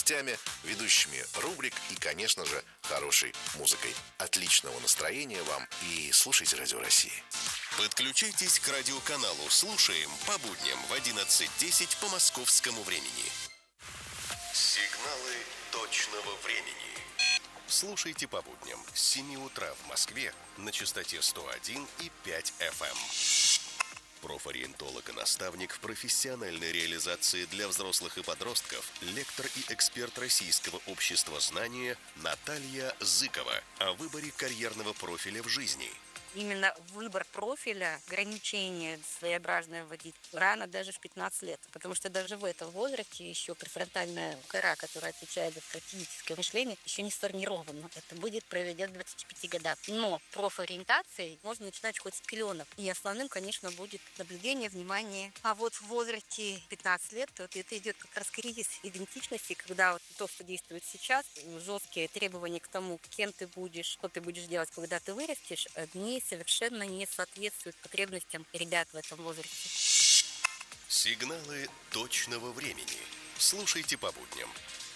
новостями, ведущими рубрик и, конечно же, хорошей музыкой. Отличного настроения вам и слушайте Радио России. Подключайтесь к радиоканалу «Слушаем» по будням в 11:10 по московскому времени. Сигналы точного времени. Слушайте по будням с 7 утра в Москве на частоте 101,5 FM. Профориентолог и наставник в профессиональной реализации для взрослых и подростков, лектор и эксперт Российского общества знания Наталья Зыкова о выборе карьерного профиля в жизни. Именно выбор профиля, ограничение своеобразное вводить рано, даже в 15 лет. Потому что даже в этом возрасте еще префронтальная кора, которая отвечает за стратегическое мышление, еще не сформирована. Это будет произойдет в 25 годах. Но профориентацией можно начинать хоть с пеленок. И основным, конечно, будет наблюдение, внимание. А вот в возрасте 15 лет вот это идет как раз кризис идентичности, когда вот то, что действует сейчас, жесткие требования к тому, кем ты будешь, что ты будешь делать, когда ты вырастешь, они совершенно не соответствуют потребностям ребят в этом возрасте. Сигналы точного времени. Слушайте по будням.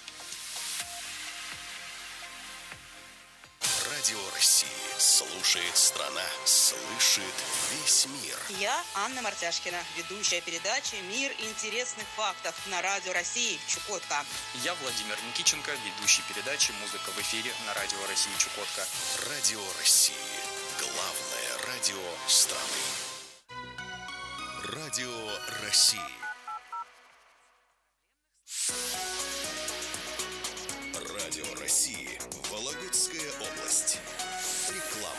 Радио России. Слушает страна. Слышит весь мир. Я Анна Мартяшкина, ведущая передачи «Мир интересных фактов» на Радио России Чукотка. Я Владимир Никиченко, ведущий передачи «Музыка в эфире» на Радио России Чукотка. Радио России. Главное радио страны. Радио России. Радио России. Вологодская область. Реклама.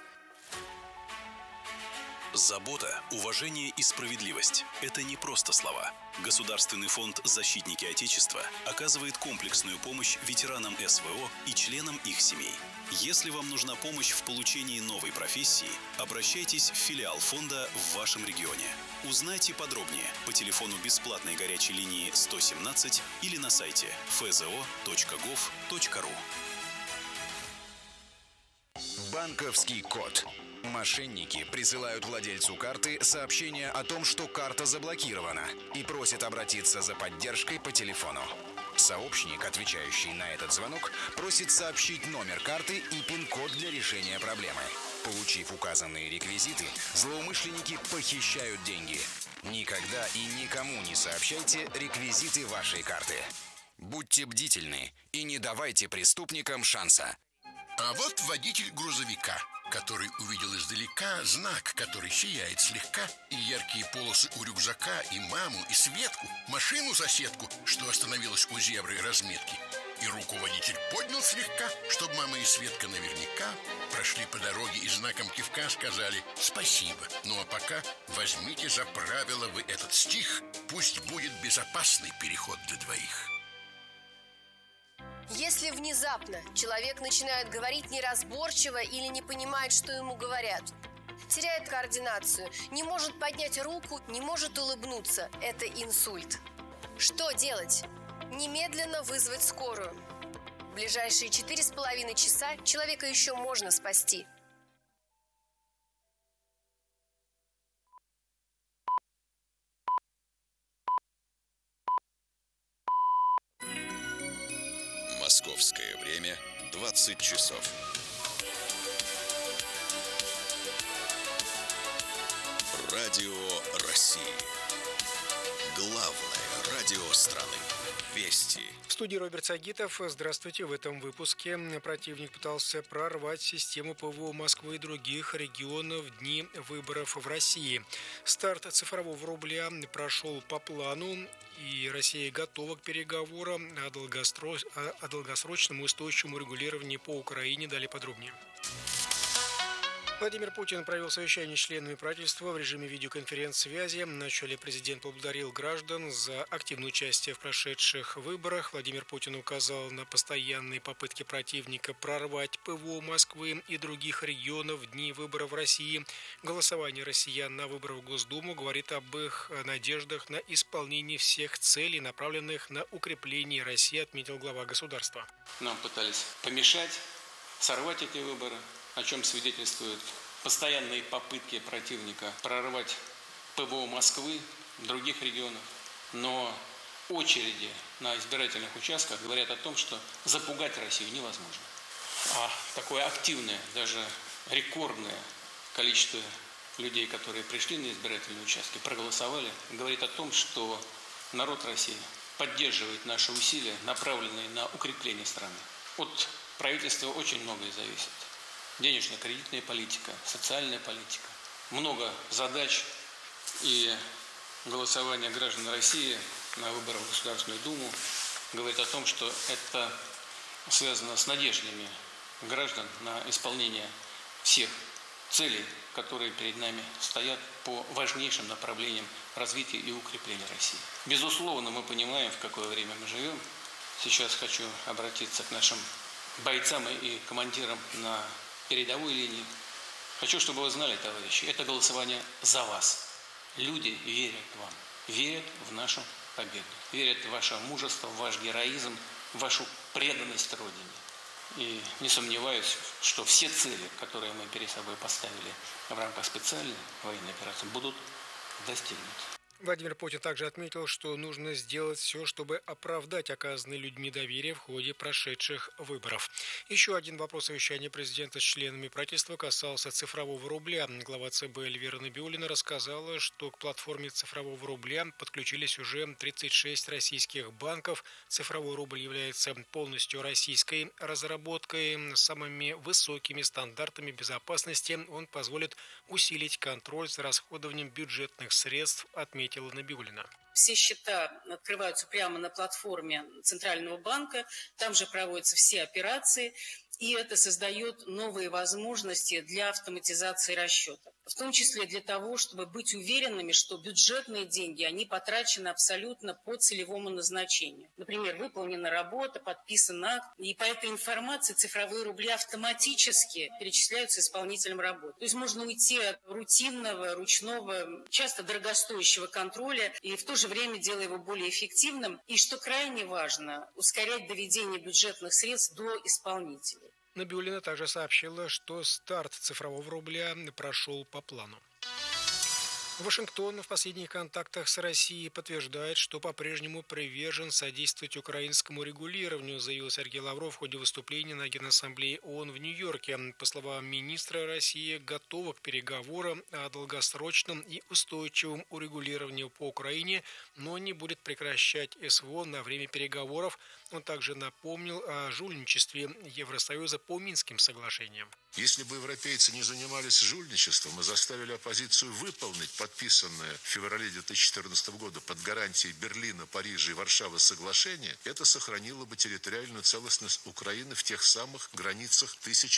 Забота, уважение и справедливость – это не просто слова. Государственный фонд «Защитники Отечества» оказывает комплексную помощь ветеранам СВО и членам их семей. Если вам нужна помощь в получении новой профессии, обращайтесь в филиал фонда в вашем регионе. Узнайте подробнее по телефону бесплатной горячей линии 117 или на сайте fzo.gov.ru. Банковский код. Мошенники присылают владельцу карты сообщение о том, что карта заблокирована, и просят обратиться за поддержкой по телефону. Сообщник, отвечающий на этот звонок, просит сообщить номер карты и пин-код для решения проблемы. Получив указанные реквизиты, злоумышленники похищают деньги. Никогда и никому не сообщайте реквизиты вашей карты. Будьте бдительны и не давайте преступникам шанса. А вот водитель грузовика, который увидел издалека знак, который сияет слегка, и яркие полосы у рюкзака, и маму, и Светку, машину-соседку, что остановилась у зебры разметки. И руку водитель поднял слегка, чтобы мама и Светка наверняка прошли по дороге и знаком кивка сказали «спасибо». Ну а пока возьмите за правило вы этот стих, пусть будет безопасный переход для двоих. Если внезапно человек начинает говорить неразборчиво или не понимает, что ему говорят, теряет координацию, не может поднять руку, не может улыбнуться, это инсульт. Что делать? Немедленно вызвать скорую. В ближайшие 4,5 часа человека еще можно спасти. Московское время 20 часов. Радио России. Главное радио страны. Вести. В студии Роберт Сагитов. Здравствуйте. В этом выпуске противник пытался прорвать систему ПВО Москвы и других регионов в дни выборов в России. Старт цифрового рубля прошел по плану, и Россия готова к переговорам о долгосрочном и устойчивом регулировании по Украине. Далее подробнее. Владимир Путин провел совещание с членами правительства в режиме видеоконференц-связи. В начале президент поблагодарил граждан за активное участие в прошедших выборах. Владимир Путин указал на постоянные попытки противника прорвать ПВО Москвы и других регионов в дни выборов в России. Голосование россиян на выборах в Госдуму говорит об их надеждах на исполнение всех целей, направленных на укрепление России, отметил глава государства. Нам пытались помешать, сорвать эти выборы, о чем свидетельствуют постоянные попытки противника прорвать ПВО Москвы, других регионов. Но очереди на избирательных участках говорят о том, что запугать Россию невозможно. А такое активное, даже рекордное количество людей, которые пришли на избирательные участки, проголосовали, говорит о том, что народ России поддерживает наши усилия, направленные на укрепление страны. От правительства очень многое зависит. Денежно-кредитная политика, социальная политика. Много задач, и голосование граждан России на выборах в Государственную Думу говорит о том, что это связано с надеждами граждан на исполнение всех целей, которые перед нами стоят по важнейшим направлениям развития и укрепления России. Безусловно, мы понимаем, в какое время мы живем. Сейчас хочу обратиться к нашим бойцам и командирам на передовой линии. Хочу, чтобы вы знали, товарищи, это голосование за вас. Люди верят вам, верят в нашу победу, верят в ваше мужество, в ваш героизм, в вашу преданность Родине. И не сомневаюсь, что все цели, которые мы перед собой поставили в рамках специальной военной операции, будут достигнуты. Владимир Путин также отметил, что нужно сделать все, чтобы оправдать оказанное людьми доверие в ходе прошедших выборов. Еще один вопрос совещания президента с членами правительства касался цифрового рубля. Глава ЦБ Эльвира Набиуллина рассказала, что к платформе цифрового рубля подключились уже 36 российских банков. Цифровой рубль является полностью российской разработкой. С самыми высокими стандартами безопасности он позволит усилить контроль за расходованием бюджетных средств, отметила Набиуллина. Все счета открываются прямо на платформе Центрального банка, там же проводятся все операции, и это создает новые возможности для автоматизации расчетов. В том числе для того, чтобы быть уверенными, что бюджетные деньги, они потрачены абсолютно по целевому назначению. Например, выполнена работа, подписан акт, и по этой информации цифровые рубли автоматически перечисляются исполнителям работы. То есть можно уйти от рутинного, ручного, часто дорогостоящего контроля и в то же время делая его более эффективным. И, что крайне важно, ускорять доведение бюджетных средств до исполнителей. Набиуллина также сообщила, что старт цифрового рубля прошел по плану. Вашингтон в последних контактах с Россией подтверждает, что по-прежнему привержен содействовать украинскому регулированию, заявил Сергей Лавров в ходе выступления на Генассамблее ООН в Нью-Йорке. По словам министра, Россия готова к переговорам о долгосрочном и устойчивом урегулировании по Украине, но не будет прекращать СВО на время переговоров. Он также напомнил о жульничестве Евросоюза по Минским соглашениям. Если бы европейцы не занимались жульничеством и заставили оппозицию выполнить подписанное в феврале 2014 года под гарантией Берлина, Парижа и Варшавы соглашение, это сохранило бы территориальную целостность Украины в тех самых границах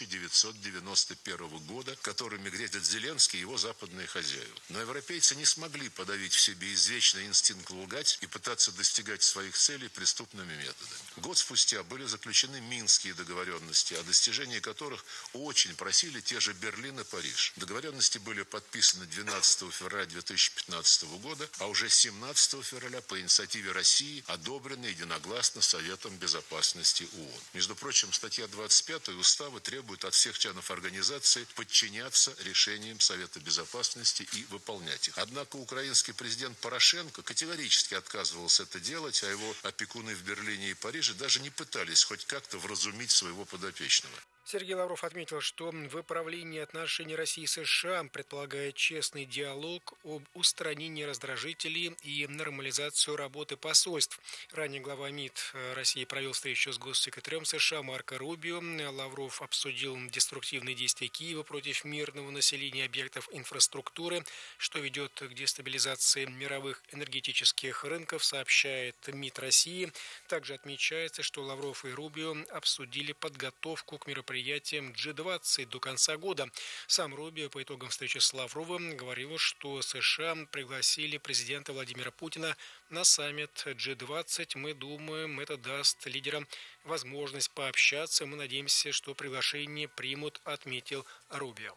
1991 года, которыми грезят Зеленский и его западные хозяева. Но европейцы не смогли подавить в себе извечный инстинкт лгать и пытаться достигать своих целей преступными методами. Год спустя были заключены Минские договоренности, о достижении которых очень просили те же Берлин и Париж. Договоренности были подписаны 12 февраля 2015 года, а уже 17 февраля по инициативе России одобрены единогласно Советом Безопасности ООН. Между прочим, статья 25 Устава требует от всех членов организации подчиняться решениям Совета Безопасности и выполнять их. Однако украинский президент Порошенко категорически отказывался это делать, а его опекуны в Берлине и Париже даже не пытались хоть как-то вразумить своего подопечного. Сергей Лавров отметил, что выправление отношений России и США предполагает честный диалог об устранении раздражителей и нормализацию работы посольств. Ранее глава МИД России провел встречу с госсекретарем США Марко Рубио. Лавров обсудил деструктивные действия Киева против мирного населения объектов инфраструктуры, что ведет к дестабилизации мировых энергетических рынков, сообщает МИД России. Также отмечается, что Лавров и Рубио обсудили подготовку к мероприятиям G20 до конца года. Сам Рубио по итогам встречи с Лавровым говорил, что США пригласили президента Владимира Путина на саммит G20. Мы думаем, это даст лидерам возможность пообщаться. Мы надеемся, что приглашение примут, отметил Рубио.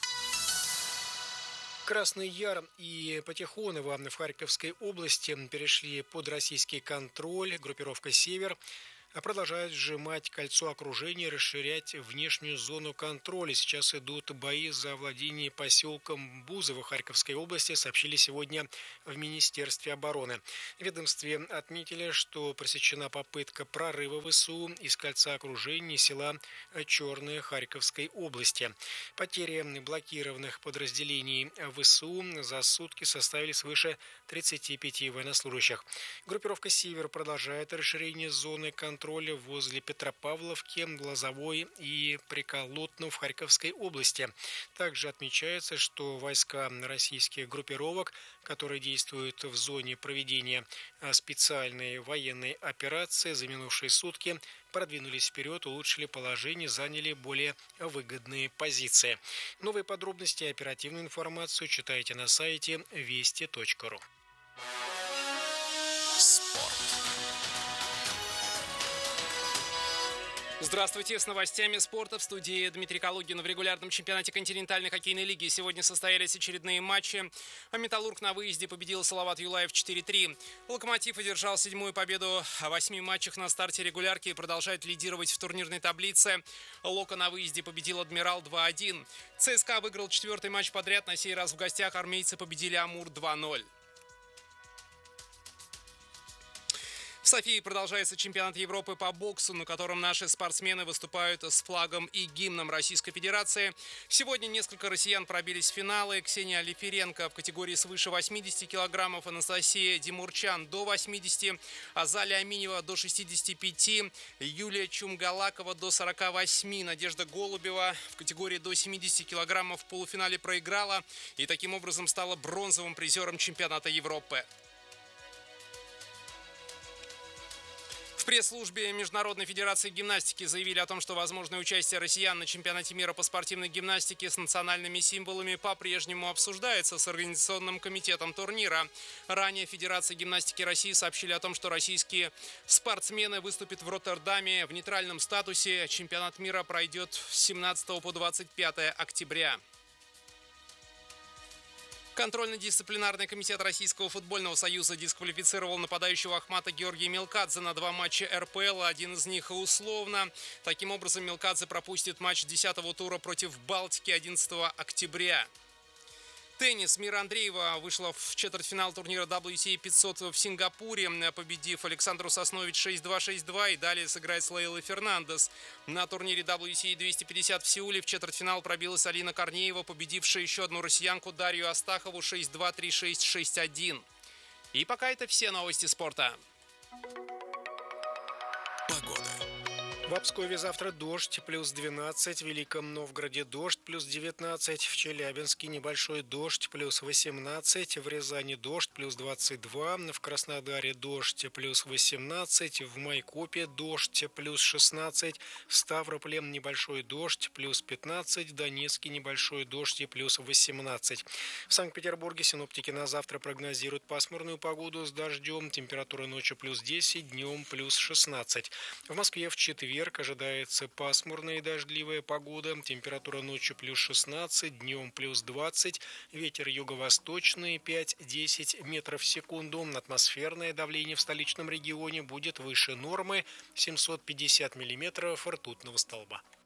Красный Яр и Потихоново в Харьковской области перешли под российский контроль. Группировка «Север» продолжают сжимать кольцо окружения, расширять внешнюю зону контроля. Сейчас идут бои за владение поселком Бузово Харьковской области, сообщили сегодня в Министерстве обороны. В ведомстве отметили, что пресечена попытка прорыва ВСУ из кольца окружения села Черное Харьковской области. Потери блокированных подразделений ВСУ за сутки составили свыше 35 военнослужащих. Группировка «Север» продолжает расширение зоны контроля возле Петропавловки, Лозовой и Приколотного в Харьковской области. Также отмечается, что войска российских группировок, которые действуют в зоне проведения специальной военной операции за минувшие сутки, продвинулись вперед, улучшили положение, заняли более выгодные позиции. Новые подробности и оперативную информацию читайте на сайте вести.ру. Спорт. Здравствуйте, с новостями спорта в студии Дмитрий Калугин. В регулярном чемпионате континентальной хоккейной лиги сегодня состоялись очередные матчи. «Металлург» на выезде победил Салават Юлаев 4-3. «Локомотив» одержал 7-ю победу в 8 матчах на старте регулярки и продолжает лидировать в турнирной таблице. «Локо» на выезде победил «Адмирал» 2-1. ЦСКА выиграл 4-й матч подряд. На сей раз в гостях армейцы победили «Амур» 2-0. В Софии продолжается чемпионат Европы по боксу, на котором наши спортсмены выступают с флагом и гимном Российской Федерации. Сегодня несколько россиян пробились в финалы. Ксения Лиференко в категории свыше 80 килограммов, Анастасия Димурчан до 80, Азалия Аминева до 65, Юлия Чумгалакова до 48, Надежда Голубева в категории до 70 килограммов в полуфинале проиграла и таким образом стала бронзовым призером чемпионата Европы. В пресс-службе Международной федерации гимнастики заявили о том, что возможное участие россиян на чемпионате мира по спортивной гимнастике с национальными символами по-прежнему обсуждается с организационным комитетом турнира. Ранее Федерация гимнастики России сообщили о том, что российские спортсмены выступят в Роттердаме в нейтральном статусе. Чемпионат мира пройдет с 17 по 25 октября. Контрольно-дисциплинарный комитет Российского футбольного союза дисквалифицировал нападающего Ахмата Георгия Мелкадзе на 2 матча РПЛ, один из них условно. Таким образом, Мелкадзе пропустит матч 10-го тура против Балтики 11 октября. Теннис. Мира Андреева вышла в четвертьфинал турнира WTA 500 в Сингапуре, победив Александру Соснович 6-2, 6-2, и далее сыграет с Лейлой Фернандес. На турнире WTA 250 в Сеуле в четвертьфинал пробилась Алина Корнеева, победившая еще одну россиянку Дарью Астахову 6-2, 3-6, 6-1. И пока это все новости спорта. В Обскове завтра дождь, плюс 12, в Великом Новгороде дождь, плюс 19, в Челябинске небольшой дождь, плюс 18, в Рязани дождь, плюс 22, в Краснодаре дождь, плюс 18, в Майкопе дождь, плюс 16, в Ставрополе небольшой дождь, плюс 15, в Донецке небольшой дождь и плюс 18. В Санкт-Петербурге синоптики на завтра прогнозируют пасмурную погоду с дождем, температура ночью плюс 10, днем плюс 16. В Москве в четверг ожидается пасмурная и дождливая погода. Температура ночью плюс 16, днем плюс 20. Ветер юго-восточный 5-10 метров в секунду. Атмосферное давление в столичном регионе будет выше нормы 750 миллиметров ртутного столба.